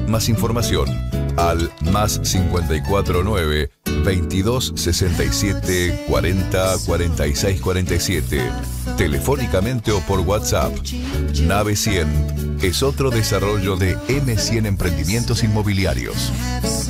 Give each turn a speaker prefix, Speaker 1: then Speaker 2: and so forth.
Speaker 1: Más información al +549 22 67 40 46 47. Telefónicamente o por WhatsApp. Nave 100 es otro desarrollo de M100 Emprendimientos Inmobiliarios.